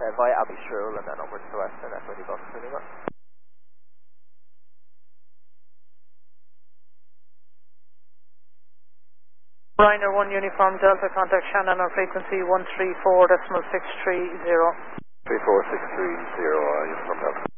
via Abbey Shirl and then over to the west and Echo Bus to Lima. Ryanair 1 Uniform Delta, contact Shannon on frequency 134.630. 34630, Uniform Delta.